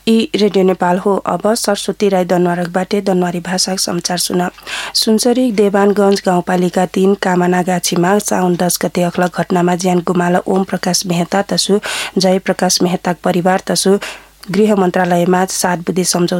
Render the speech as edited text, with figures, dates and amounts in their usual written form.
ई radio Nepal हो। अब सरस्वती राई दनवारकबाटे दनवारी भाषा समाचार सुनसरी देवानगंज गाउँपालिका 3 कामनागाछीमा साउन 10 गते अखलक घटनामा ज्यान गुमाला ओम प्रकाश मेहता तसु जय प्रकाश मेहताक परिवार तसु गृह मन्त्रालयमा 7 बुँदे सम्झौता